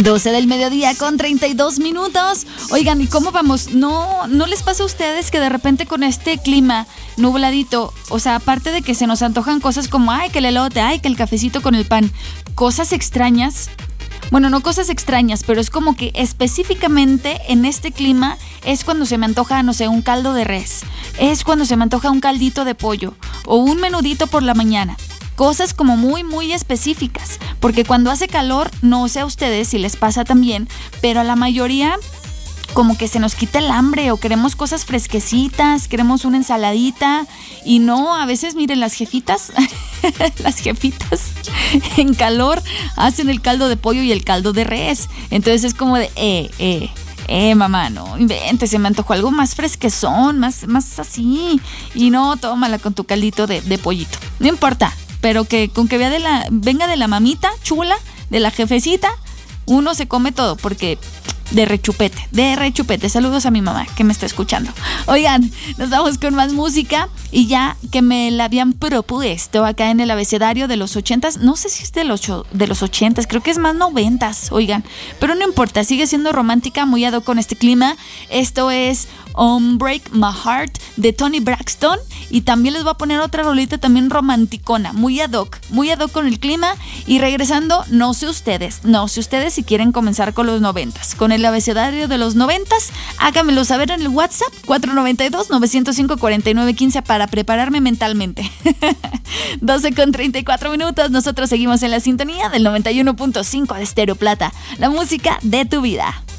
12 del mediodía con 32 minutos. Oigan, ¿y cómo vamos? ¿No les pasa a ustedes que de repente con este clima nubladito, o sea, aparte de que se nos antojan cosas como, ay, que el elote, ay, que el cafecito con el pan, cosas extrañas? Bueno, no cosas extrañas, pero es como que específicamente en este clima es cuando se me antoja, no sé, un caldo de res. Es cuando se me antoja un caldito de pollo o un menudito por la mañana. Cosas como muy, muy específicas, porque cuando hace calor, no sé a ustedes si les pasa también, pero a la mayoría como que se nos quita el hambre o queremos cosas fresquecitas, queremos una ensaladita y no, a veces miren las jefitas, las jefitas en calor hacen el caldo de pollo y el caldo de res, entonces es como de mamá, no inventes, se me antojó algo más fresquezón, más así, y no, tómala con tu caldito de pollito, no importa. Pero que con que venga de la mamita chula, de la jefecita, uno se come todo, porque de rechupete. Saludos a mi mamá que me está escuchando. Oigan, nos vamos con más música y ya que me la habían propuesto acá en el abecedario de los 80s, no sé si es de los 80s, creo que es más 90s, oigan, pero no importa, sigue siendo romántica, muy ad hoc con este clima. Esto es Break My Heart de Toni Braxton y también les voy a poner otra rolita también romanticona, muy ad hoc con el clima. Y regresando, no sé ustedes si quieren comenzar con los 90s, con el abecedario de los 90s, háganmelo saber en el WhatsApp 492-905-4915 para prepararme mentalmente. 12 con 34 minutos, nosotros seguimos en la sintonía del 91.5 de Stereo Plata, la música de tu vida.